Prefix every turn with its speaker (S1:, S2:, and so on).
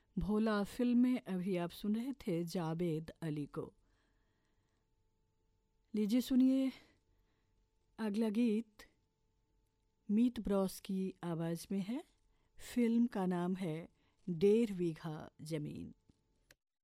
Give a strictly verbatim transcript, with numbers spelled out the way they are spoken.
S1: भोला film में अभी आप सुन रहे थे जावेद अली को। लीजिए सुनिए अगला गीत मीत ब्रॉस की आवाज़ में है। फिल्म का नाम है डेढ़ बीघा ज़मीन।